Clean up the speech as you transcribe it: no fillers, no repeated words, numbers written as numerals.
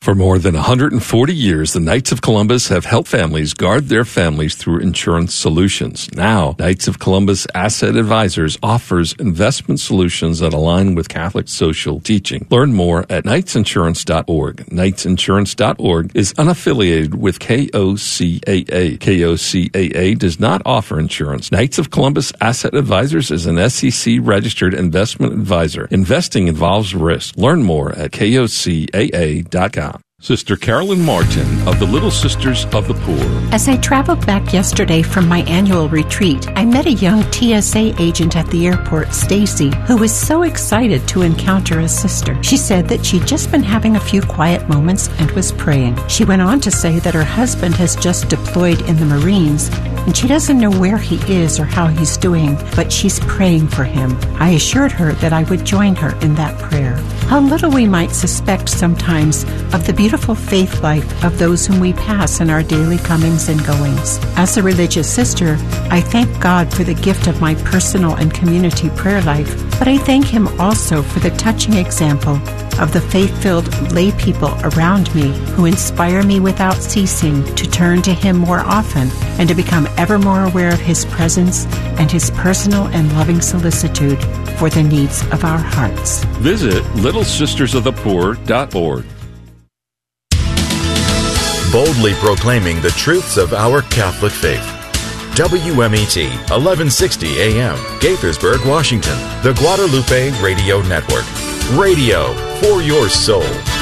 For more than 140 years, the Knights of Columbus have helped families guard their families through insurance solutions. Now, Knights of Columbus Asset Advisors offers investment solutions that align with Catholic social teaching. Learn more at knightsinsurance.org. Knightsinsurance.org is unaffiliated with KOCAA. KOCAA does not offer insurance. Knights of Columbus Asset Advisors is an SEC-registered investment advisor. Investing involves risk. Learn more at KOCAA.com. Sister Carolyn Martin of the Little Sisters of the Poor. As I traveled back yesterday from my annual retreat, I met a young TSA agent at the airport, Stacy, who was so excited to encounter a sister. She said that she'd just been having a few quiet moments and was praying. She went on to say that her husband has just deployed in the Marines, and she doesn't know where he is or how he's doing, but she's praying for him. I assured her that I would join her in that prayer. How little we might suspect sometimes of the beautiful faith life of those whom we pass in our daily comings and goings. As a religious sister, I thank God for the gift of my personal and community prayer life, but I thank Him also for the touching example of the faith-filled lay people around me who inspire me without ceasing to turn to Him more often and to become ever more aware of His presence and His personal and loving solicitude for the needs of our hearts. Visit littlesistersofthepoor.org. Boldly proclaiming the truths of our Catholic faith. WMET, 1160 AM, Gaithersburg, Washington, the Guadalupe Radio Network. Radio for your soul.